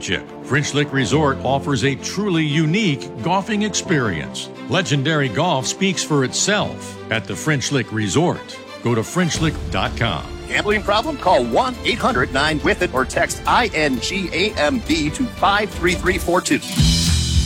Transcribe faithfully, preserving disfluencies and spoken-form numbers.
Championship. French Lick Resort offers a truly unique golfing experience. Legendary golf speaks for itself at the French Lick Resort. Go to French Lick dot com. Gambling problem? Call one eight hundred nine with it or text I N G A M B to five three three four two.